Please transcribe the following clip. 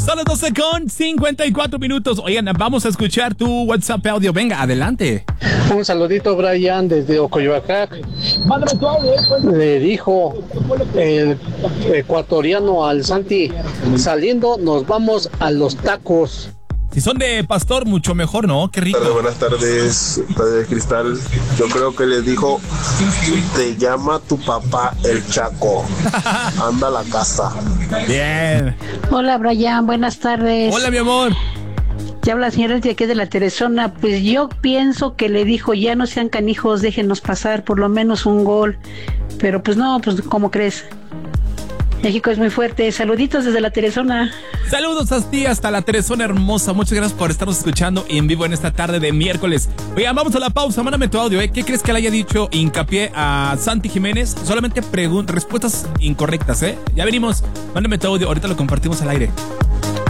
Son las 12:54. Oigan, vamos a escuchar tu WhatsApp audio. Venga, adelante. Un saludito, Brian, desde Ocoyoacán. Le dijo el ecuatoriano al Santi, saliendo nos vamos a los tacos. Si son de pastor, mucho mejor, ¿no? Qué rico. Buenas tardes, Radio de Cristal. Yo creo que le dijo, te llama tu papá el Chaco. Anda a la casa. Bien. Hola, Brian, buenas tardes. Hola, mi amor. Ya habla la señora de aquí de la Teresona. Pues yo pienso que le dijo, ya no sean canijos, déjenos pasar por lo menos un gol. Pero pues no, pues ¿cómo crees? México es muy fuerte. Saluditos desde la Teresona. Saludos a ti hasta la Teresona hermosa. Muchas gracias por estarnos escuchando en vivo en esta tarde de miércoles. Oigan, vamos a la pausa. Mándame tu audio, ¿eh? ¿Qué crees que le haya dicho hincapié a Santi Jiménez? Solamente respuestas incorrectas, ¿eh? Ya venimos. Mándame tu audio. Ahorita lo compartimos al aire.